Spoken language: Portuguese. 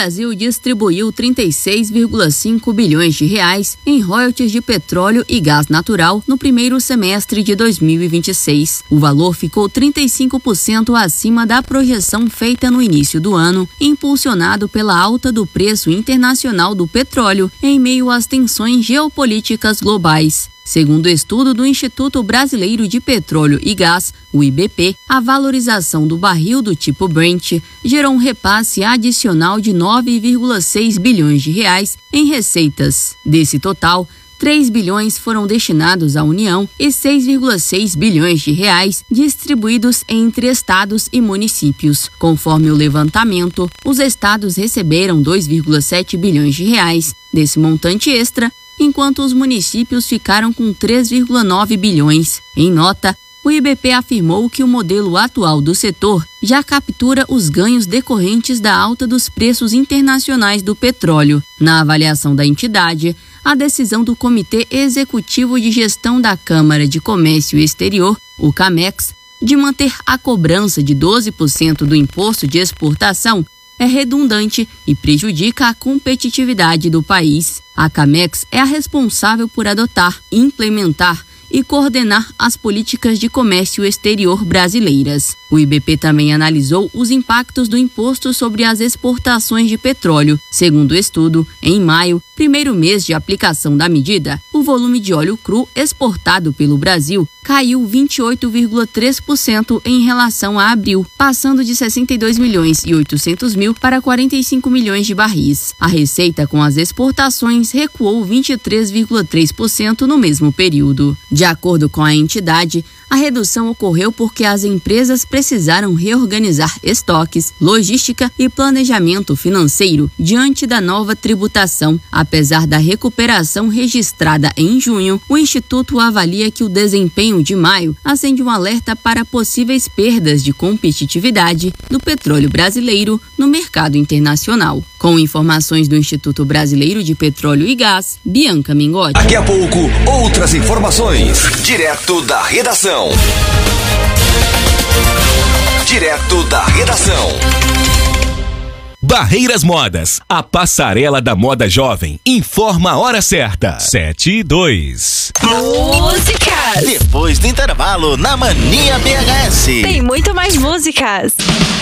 Brasil distribuiu 36,5 bilhões de reais em royalties de petróleo e gás natural no primeiro semestre de 2026. O valor ficou 35% acima da projeção feita no início do ano, impulsionado pela alta do preço internacional do petróleo em meio às tensões geopolíticas globais. Segundo o estudo do Instituto Brasileiro de Petróleo e Gás, o IBP, a valorização do barril do tipo Brent gerou um repasse adicional de 9,6 bilhões de reais em receitas. Desse total, 3 bilhões foram destinados à União e 6,6 bilhões de reais distribuídos entre estados e municípios. Conforme o levantamento, os estados receberam 2,7 bilhões de reais desse montante extra, enquanto os municípios ficaram com 3,9 bilhões. Em nota, o IBP afirmou que o modelo atual do setor já captura os ganhos decorrentes da alta dos preços internacionais do petróleo. Na avaliação da entidade, a decisão do Comitê Executivo de Gestão da Câmara de Comércio Exterior, o CAMEX, de manter a cobrança de 12% do imposto de exportação é redundante e prejudica a competitividade do país. A CAMEX é a responsável por adotar, implementar e coordenar as políticas de comércio exterior brasileiras. O IBP também analisou os impactos do imposto sobre as exportações de petróleo. Segundo o estudo, em maio, primeiro mês de aplicação da medida, o volume de óleo cru exportado pelo Brasil caiu 28,3% em relação a abril, passando de 62 milhões e 800 mil para 45 milhões de barris. A receita com as exportações recuou 23,3% no mesmo período. De acordo com a entidade, a redução ocorreu porque as empresas precisaram reorganizar estoques, logística e planejamento financeiro diante da nova tributação. Apesar da recuperação registrada em junho, o Instituto avalia que o desempenho de maio acende um alerta para possíveis perdas de competitividade do petróleo brasileiro no mercado internacional. Com informações do Instituto Brasileiro de Petróleo e Gás, Bianca Mingotti. Daqui a pouco, outras informações, direto da redação. Direto da redação. Barreiras Modas, a passarela da moda jovem, informa a hora certa. 7:02. Músicas! Depois do intervalo, na Mania BHS. Tem muito mais músicas.